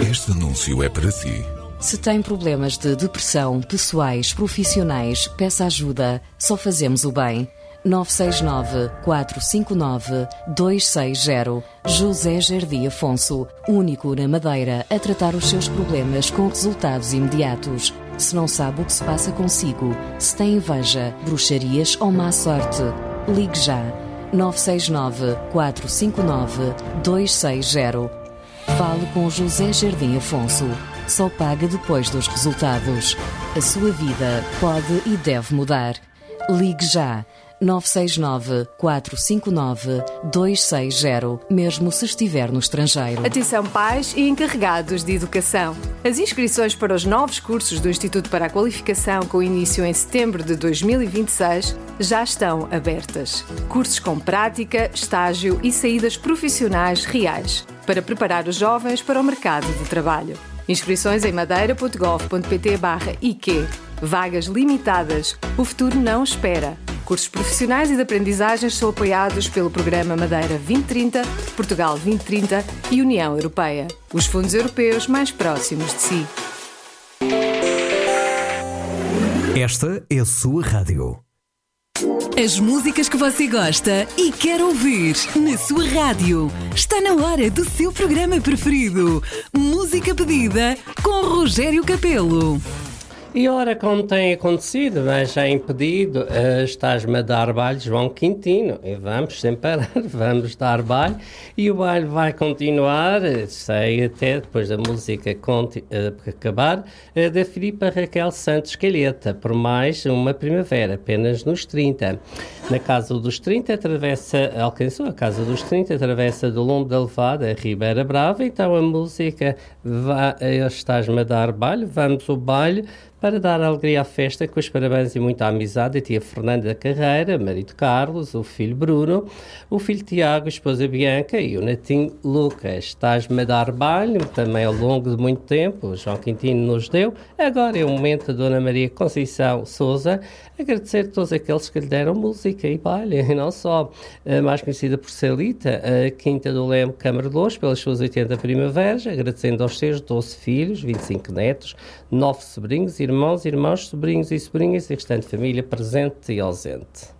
Este anúncio é para si. Se tem problemas de depressão, pessoais, profissionais, peça ajuda. Só fazemos o bem. 969-459-260. José Jardim Afonso, único na Madeira a tratar os seus problemas com resultados imediatos. Se não sabe o que se passa consigo, se tem inveja, bruxarias ou má sorte, ligue já. 969-459-260. Fale com José Jardim Afonso. Só paga depois dos resultados. A sua vida pode e deve mudar. Ligue já. 969-459-260, mesmo se estiver no estrangeiro. Atenção pais e encarregados de educação. As inscrições para os novos cursos do Instituto para a Qualificação, com início em setembro de 2026, já estão abertas. Cursos com prática, estágio e saídas profissionais reais, para preparar os jovens para o mercado de trabalho. Inscrições em madeira.gov.pt/IQ. Vagas limitadas. O futuro não espera. Cursos profissionais e de aprendizagens são apoiados pelo Programa Madeira 2030, Portugal 2030 e União Europeia. Os fundos europeus mais próximos de si. Esta é a sua rádio. As músicas que você gosta e quer ouvir na sua rádio. Está na hora do seu programa preferido. Música pedida com Rogério Capelo. E ora, como tem acontecido, mas já em pedido, estás-me a dar baile, João Quintino, e vamos sem parar, vamos dar baile, e o baile vai continuar, sei até depois da música acabar, da Filipa Raquel Santos Calheta, por mais uma primavera, apenas nos 30. Na Casa dos 30, alcançou a Casa dos 30, atravessa do Lombo da Levada a Ribeira Brava, então a música estás-me a dar baile, vamos ao baile, para dar alegria à festa, com os parabéns e muita amizade, a tia Fernanda Carreira, marido Carlos, o filho Bruno, o filho Tiago, a esposa Bianca e o netinho Lucas. Estás-me a dar baile, também ao longo de muito tempo, o João Quintino nos deu. Agora é o momento da Dona Maria Conceição Sousa agradecer a todos aqueles que lhe deram música e baile, e não só. A mais conhecida por Celita, a Quinta do Leme Câmara de Louros, pelas suas 80 primaveras, agradecendo aos seus 12 filhos, 25 netos, 9 sobrinhos, irmãos, sobrinhos e sobrinhas e restante família presente e ausente.